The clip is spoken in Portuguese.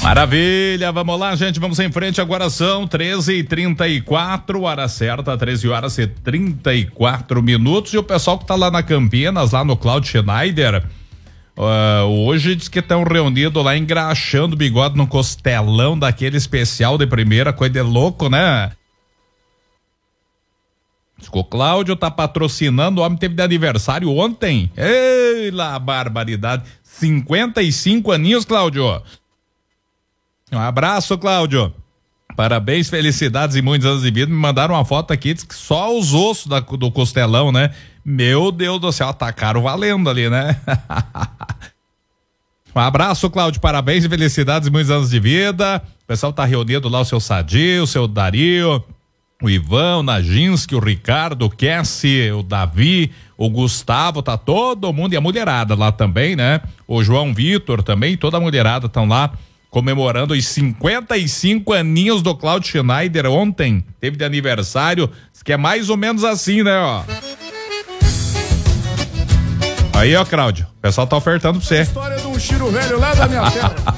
Maravilha, vamos lá, gente, vamos em frente, agora são 13h34, hora certa, 13h34, e o pessoal que tá lá na Campinas, lá no Cláudio Schneider, hoje diz que estão reunidos lá engraxando o bigode no costelão daquele especial de primeira, coisa de louco, né? O Cláudio tá patrocinando, o homem teve de aniversário ontem, ei lá, barbaridade, 55 aninhos, Cláudio. Um abraço, Cláudio. Parabéns, felicidades e muitos anos de vida. Me mandaram uma foto aqui, diz que só os ossos do costelão, né? Meu Deus do céu, atacaram valendo ali, né? Um abraço, Cláudio, parabéns e felicidades e muitos anos de vida. O pessoal tá reunido lá, o seu Sadio, o seu Dario, o Ivan, o Naginski, o Ricardo, o Cassi, o Davi, o Gustavo, tá todo mundo e a mulherada lá também, né? O João Vitor também, toda a mulherada estão lá comemorando os 55 aninhos do Cláudio Schneider. Ontem teve de aniversário, que é mais ou menos assim, né, ó. Aí, ó, Cláudio, o pessoal tá ofertando pra você. História de um Chiro velho lá da minha terra.